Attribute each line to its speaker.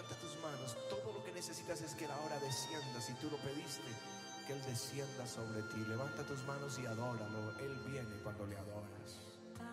Speaker 1: levanta tus manos. Todo lo que necesitas es que Él ahora descienda. Si tú lo pediste, que Él descienda sobre ti. Levanta tus manos y adóralo. Él viene cuando le adoras.